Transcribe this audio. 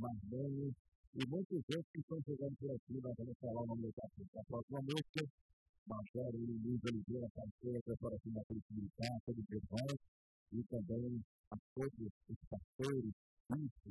Marlene e muitos outros que estão chegando por aqui. Nós vamos falar o nome da próxima música. Marcelo e Luiz Oliveira, parceira, preparação da Polícia Militar, todo o e também a todos